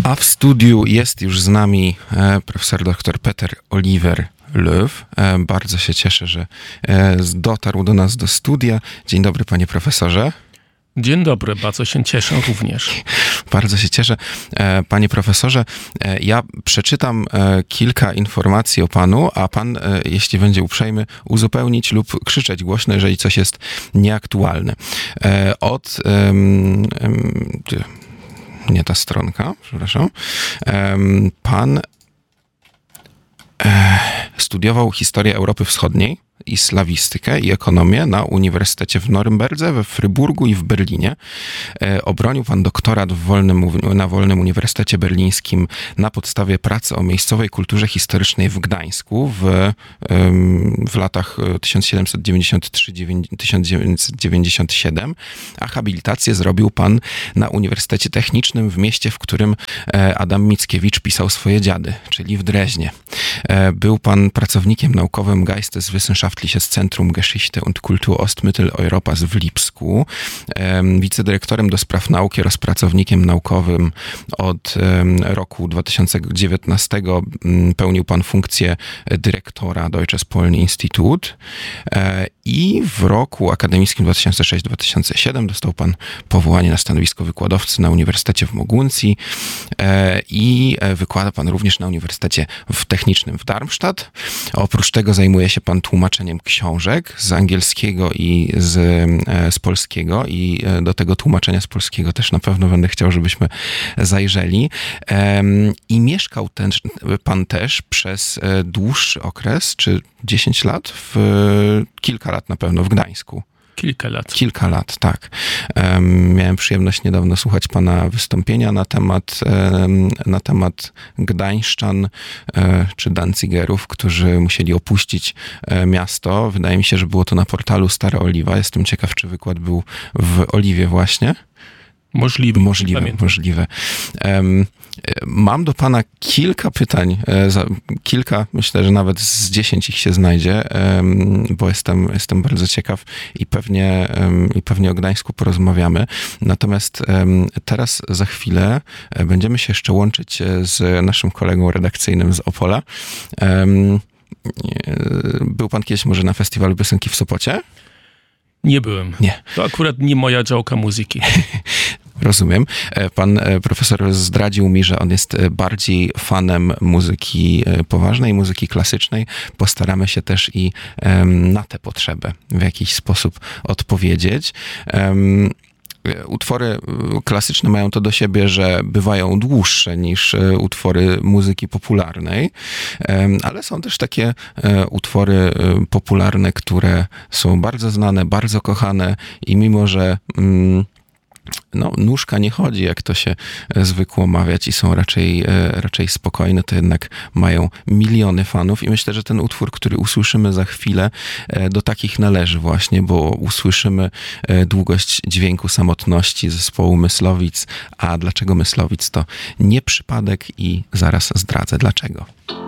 A w studiu jest już z nami profesor dr Peter Oliver Löw. Bardzo się cieszę, że dotarł do nas do studia. Dzień dobry, panie profesorze. Dzień dobry, bardzo się cieszę również. Bardzo się cieszę. Panie profesorze, ja przeczytam kilka informacji o panu, a pan, jeśli będzie uprzejmy, uzupełnić lub krzyczeć głośno, jeżeli coś jest nieaktualne. Nie ta stronka, przepraszam. Pan studiował historię Europy Wschodniej i slawistykę i ekonomię na Uniwersytecie w Norymberdze, we Fryburgu i w Berlinie. Obronił pan doktorat na Wolnym Uniwersytecie Berlińskim na podstawie pracy o miejscowej kulturze historycznej w Gdańsku w latach 1793-1997, a habilitację zrobił pan na Uniwersytecie Technicznym w mieście, w którym Adam Mickiewicz pisał swoje dziady, czyli w Dreźnie. Był pan pracownikiem naukowym Geisteswissenschaftliches Zentrum Geschichte und Kultur Ostmitteleuropas w Lipsku, wicedyrektorem do spraw nauki oraz pracownikiem naukowym od roku 2019 pełnił pan funkcję dyrektora Deutsches Polen-Institut i w roku akademickim 2006-2007 dostał pan powołanie na stanowisko wykładowcy na Uniwersytecie w Moguncji i wykłada pan również na Uniwersytecie Technicznym w Darmstadt. Oprócz tego zajmuje się pan tłumaczeniem książek z angielskiego i z polskiego i do tego tłumaczenia z polskiego też na pewno będę chciał, żebyśmy zajrzeli. I mieszkał pan też przez dłuższy okres, czy 10 lat, kilka lat na pewno w Gdańsku. Kilka lat, tak. Miałem przyjemność niedawno słuchać pana wystąpienia na temat Gdańszczan czy Danzigerów, którzy musieli opuścić miasto. Wydaje mi się, że było to na portalu Stara Oliwa. Jestem ciekaw, czy wykład był w Oliwie właśnie. Możliwe. Mam do pana kilka pytań, myślę, że nawet z 10 ich się znajdzie, bo jestem bardzo ciekaw i pewnie o Gdańsku porozmawiamy. Natomiast teraz za chwilę będziemy się jeszcze łączyć z naszym kolegą redakcyjnym z Opola. Był pan kiedyś może na festiwalu piosenki w Sopocie? Nie byłem. Nie. To akurat nie moja działka muzyki. Rozumiem. Pan profesor zdradził mi, że on jest bardziej fanem muzyki poważnej, muzyki klasycznej. Postaramy się też i na tę potrzebę w jakiś sposób odpowiedzieć. Utwory klasyczne mają to do siebie, że bywają dłuższe niż utwory muzyki popularnej, ale są też takie utwory popularne, które są bardzo znane, bardzo kochane i mimo, że nóżka nie chodzi, jak to się zwykło mawiać i są raczej spokojne, to jednak mają miliony fanów i myślę, że ten utwór, który usłyszymy za chwilę, do takich należy właśnie, bo usłyszymy długość dźwięku samotności zespołu Myslowic, a dlaczego Myslowic to nie przypadek i zaraz zdradzę dlaczego.